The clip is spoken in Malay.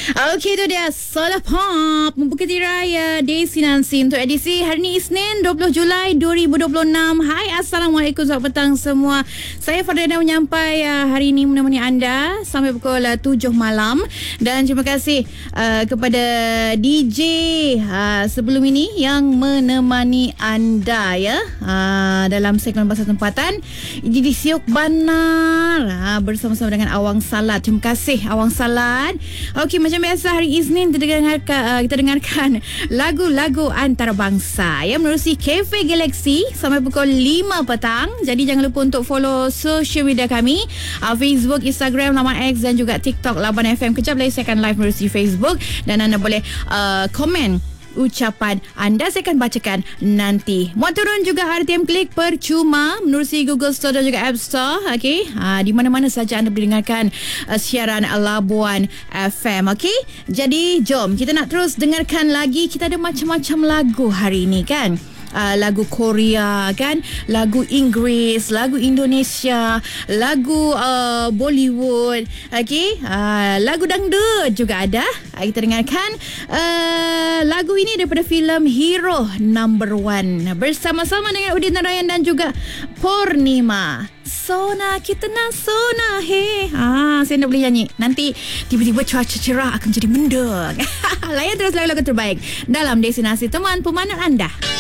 Okey, itu dia Solar Pop membuka raya Destinasi untuk edisi hari ni Isnin 20 Julai 2026. Hai, Assalamualaikum, selamat petang semua. Saya Fardana menyampai hari ini menemani anda sampai pukul 7 malam. Dan terima kasih kepada DJ sebelum ini yang menemani anda ya dalam segmen Bahasa Tempatan di Siok Banar bersama-sama dengan Awang Salat. Terima kasih Awang Salat. Okey, macam biasa hari Isnin kita dengarkan lagu-lagu antarabangsa ya menerusi Cafe Galaxy sampai pukul 5 petang. Jadi jangan lupa untuk follow social media kami, Facebook, Instagram Laman X dan juga TikTok Laban FM. Kejap lagi saya akan live menerusi Facebook dan anda boleh komen ucapan anda, saya akan bacakan nanti. Muat turun juga RTM Klik percuma menerusi Google Store dan juga App Store. Okey, di mana-mana saja anda boleh dengarkan siaran Labuan FM. Okey, jadi jom kita nak terus dengarkan lagi. Kita ada macam-macam lagu hari ini kan. Lagu Korea kan, lagu Inggeris, lagu Indonesia, lagu Bollywood, okey, lagu dangdut juga ada. Kita dengarkan lagu ini daripada filem Hero Number 1 bersama-sama dengan Udin Narayan dan juga Purnima. Sona kita nak sona he. Saya nak boleh nyanyi. Nanti tiba-tiba cuaca cerah akan jadi mendung. Layan terus lagu-lagu terbaik dalam destinasi teman pemandu anda.